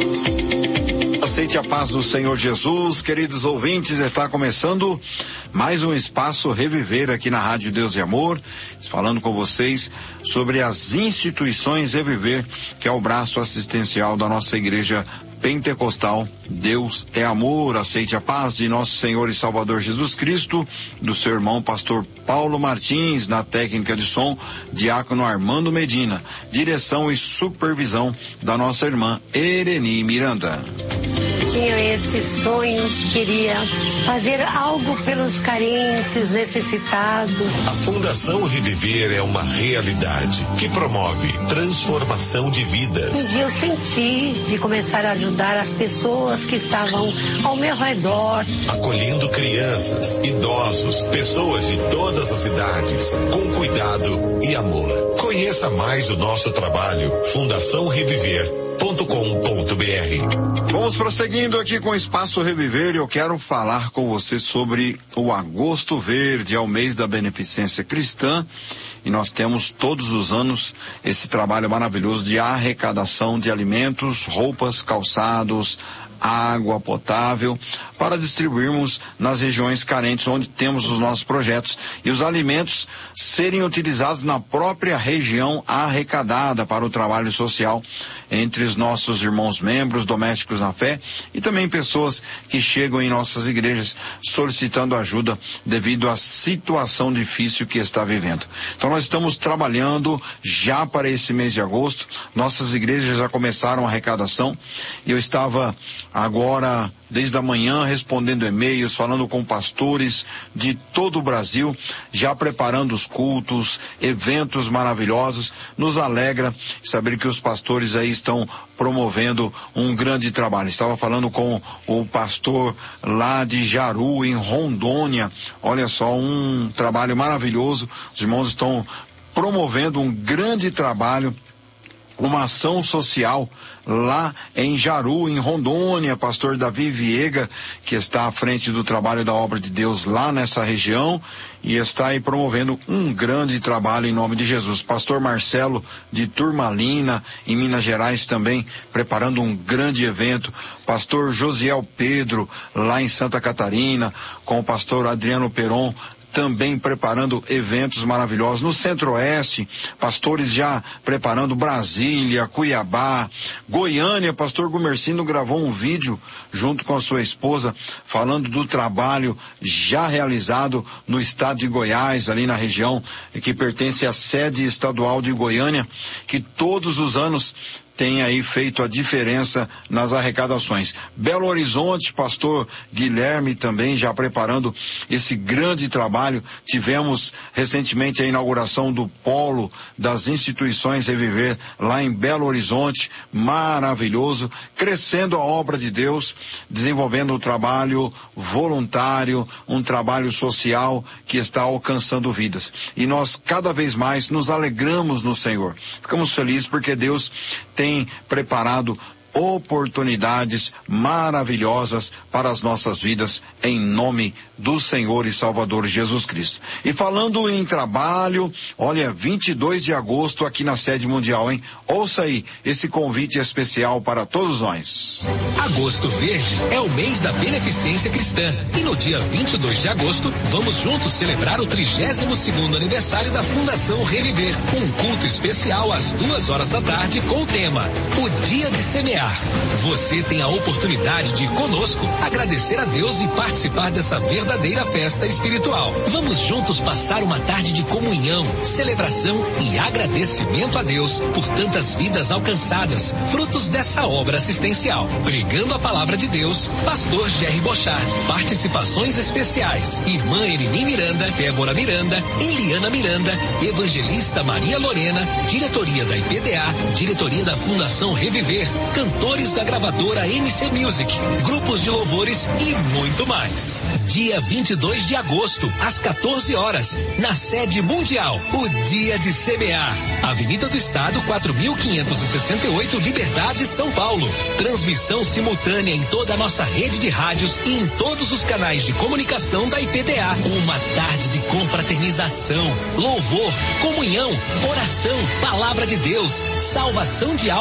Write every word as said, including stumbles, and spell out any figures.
Aceite a paz do Senhor Jesus, queridos ouvintes, está começando mais um Espaço Reviver aqui na Rádio Deus e Amor, falando com vocês sobre as instituições Reviver, que é o braço assistencial da nossa igreja pentecostal. Deus é amor. Aceite a paz de nosso Senhor e Salvador Jesus Cristo, do seu irmão pastor Paulo Martins, na técnica de som, diácono Armando Medina, direção e supervisão da nossa irmã Ereni Miranda. Tinha esse sonho, queria fazer algo pelos carentes, necessitados. A Fundação Reviver é uma realidade que promove transformação de vidas. Um dia eu senti de começar a ajudar as pessoas que estavam ao meu redor. Acolhendo crianças, idosos, pessoas de todas as idades, com cuidado e amor. Conheça mais o nosso trabalho, fundação reviver ponto com ponto b r. Vamos prosseguindo aqui com o Espaço Reviver e eu quero falar com você sobre o Agosto Verde, é o mês da beneficência cristã, e nós temos todos os anos esse trabalho maravilhoso de arrecadação de alimentos, roupas, calçados, água potável, para distribuirmos nas regiões carentes onde temos os nossos projetos e os alimentos serem utilizados na própria região arrecadada para o trabalho social entre os nossos irmãos membros, domésticos na fé e também pessoas que chegam em nossas igrejas solicitando ajuda devido à situação difícil que está vivendo. Então nós estamos trabalhando já para esse mês de agosto, nossas igrejas já começaram a arrecadação e eu estava agora, desde a manhã, respondendo e-mails, falando com pastores de todo o Brasil, já preparando os cultos, eventos maravilhosos. Nos alegra saber que os pastores aí estão promovendo um grande trabalho. Estava falando com o pastor lá de Jaru, em Rondônia. Olha só, um trabalho maravilhoso. Os irmãos estão promovendo um grande trabalho, uma ação social lá em Jaru, em Rondônia. Pastor Davi Viega, que está à frente do trabalho da obra de Deus lá nessa região e está aí promovendo um grande trabalho em nome de Jesus. Pastor Marcelo de Turmalina, em Minas Gerais, também preparando um grande evento. Pastor Josiel Pedro, lá em Santa Catarina, com o pastor Adriano Peron, também preparando eventos maravilhosos. No Centro-Oeste, pastores já preparando Brasília, Cuiabá, Goiânia. Pastor Gumercino gravou um vídeo junto com a sua esposa falando do trabalho já realizado no estado de Goiás, ali na região que pertence à sede estadual de Goiânia, que todos os anos tem aí feito a diferença nas arrecadações. Belo Horizonte, pastor Guilherme também já preparando esse grande trabalho. Tivemos recentemente a inauguração do polo das instituições Reviver lá em Belo Horizonte, maravilhoso, crescendo a obra de Deus, desenvolvendo um trabalho voluntário, um trabalho social que está alcançando vidas. E nós cada vez mais nos alegramos no Senhor. Ficamos felizes porque Deus tem preparado oportunidades maravilhosas para as nossas vidas, em nome do Senhor e Salvador Jesus Cristo. E falando em trabalho, olha, vinte e dois de agosto aqui na sede mundial, hein? Ouça aí esse convite especial para todos nós. Agosto Verde é o mês da beneficência cristã e no dia vinte e dois de agosto vamos juntos celebrar o trigésimo segundo aniversário da Fundação Reviver, um culto especial às duas horas da tarde com o tema O Dia de Semear. Você tem a oportunidade de conosco agradecer a Deus e participar dessa verdadeira festa espiritual. Vamos juntos passar uma tarde de comunhão, celebração e agradecimento a Deus por tantas vidas alcançadas, frutos dessa obra assistencial. Pregando a palavra de Deus, pastor Jerry Bochard. Participações especiais: irmã Ereni Miranda, Débora Miranda, Eliana Miranda, evangelista Maria Lorena, diretoria da I P D A, diretoria da Fundação Reviver, cantores da gravadora M C Music, grupos de louvores e muito mais. Dia vinte e dois de agosto, às quatorze horas, na sede mundial, o Dia de Semear. Avenida do Estado, quatro mil quinhentos e sessenta e oito, Liberdade, São Paulo. Transmissão simultânea em toda a nossa rede de rádios e em todos os canais de comunicação da I P D A. Uma tarde de confraternização, louvor, comunhão, oração, palavra de Deus, salvação de alma